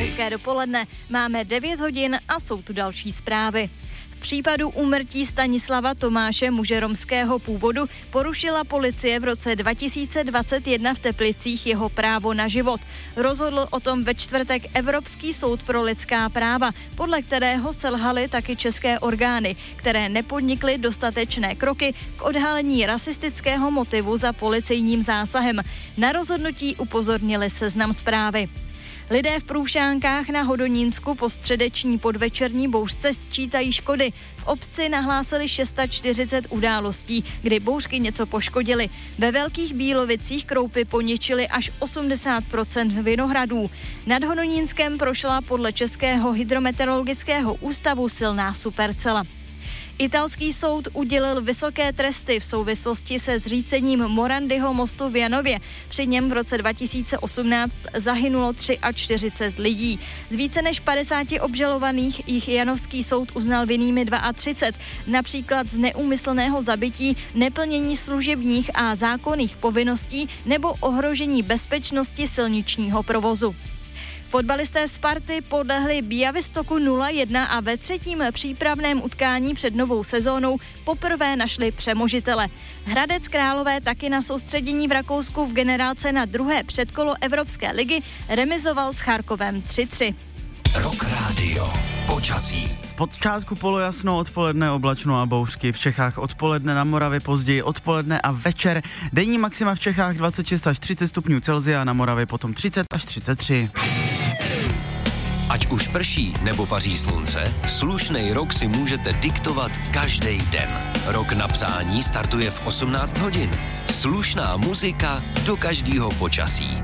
Hezké dopoledne, máme 9 hodin a jsou tu další zprávy. V případu úmrtí Stanislava Tomáše, muže romského původu, porušila policie v roce 2021 v Teplicích jeho právo na život. Rozhodl o tom ve čtvrtek Evropský soud pro lidská práva, podle kterého selhaly taky české orgány, které nepodnikly dostatečné kroky k odhalení rasistického motivu za policejním zásahem. Na rozhodnutí upozornili Seznam Zprávy. Lidé v Průšánkách na Hodonínsku po středeční podvečerní bouřce sčítají škody. V obci nahlásili 640 událostí, kdy bouřky něco poškodily. Ve Velkých Bílovicích kroupy poničily až 80% vinohradů. Nad Hodonínskem prošla podle Českého hydrometeorologického ústavu silná supercela. Italský soud udělil vysoké tresty v souvislosti se zřícením Morandiho mostu v Janově. Při něm v roce 2018 zahynulo 43 lidí. Z více než 50 obžalovaných jich Janovský soud uznal vinnými 32, například z neúmyslného zabití, neplnění služebních a zákonných povinností nebo ohrožení bezpečnosti silničního provozu. Fotbalisté Sparty podlehli Białystok 0-1 a ve třetím přípravném utkání před novou sezónou poprvé našli přemožitele. Hradec Králové taky na soustředění v Rakousku v generálce na druhé předkolo Evropské ligy remizoval s Charkovem 3-3. Rock Radio. Počasí. Zpočátku polojasno, odpoledne oblačno a bouřky. V Čechách odpoledne, na Moravě později odpoledne a večer. Denní maxima v Čechách 26 až 30 stupňů Celsia, na Moravě potom 30 až 33. Ať už prší nebo paří slunce, slušnej rok si můžete diktovat každý den. Rok na přání startuje v 18 hodin. Slušná muzika do každého počasí.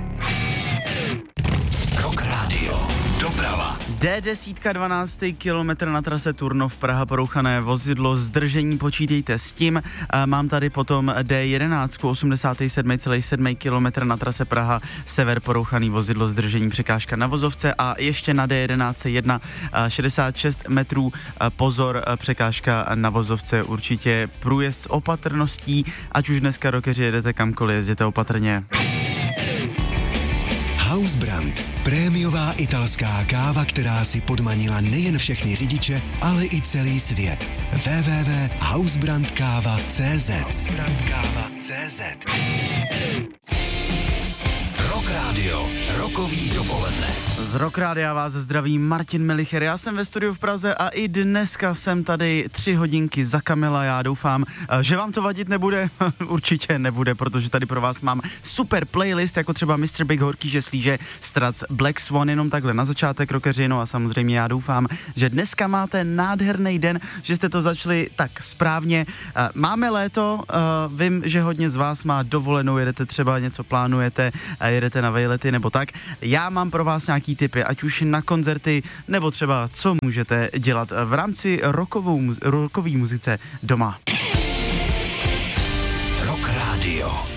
Rock Radio. Doprava. D10, 12. kilometr na trase Turnov, Praha, porouchané vozidlo, zdržení, počítejte s tím. Mám tady potom D11, 87,7 kilometr na trase Praha, sever, porouchaný vozidlo, zdržení, překážka na vozovce a ještě na D11 1, 66 metrů, pozor, překážka na vozovce, určitě průjezd s opatrností, ať už dneska rokeři jedete kamkoliv, jezděte opatrně. Hausbrand. Prémiová italská káva, která si podmanila nejen všechny řidiče, ale i celý svět. www.hausbrandkava.cz Rock Radio. Rokový dopoledne. Z Rock Rádia vás zdraví Martin Melicher. Já jsem ve studiu v Praze a i dneska jsem tady 3 hodinky za Kamila. Já doufám, že vám to vadit nebude. Určitě nebude, protože tady pro vás mám super playlist, jako třeba Mr. Big Horký Žeslíže, Strac, Black Swan, jenom takhle na začátek rokeři. No a samozřejmě já doufám, že dneska máte nádherný den, že jste to začali tak správně. Máme léto, vím, že hodně z vás má dovolenou, jedete třeba něco plánujete, jedete na vejlety nebo tak. Já mám pro vás nějaký tipy, ať už na koncerty, nebo třeba co můžete dělat v rámci rockové muzice doma. Rock Radio.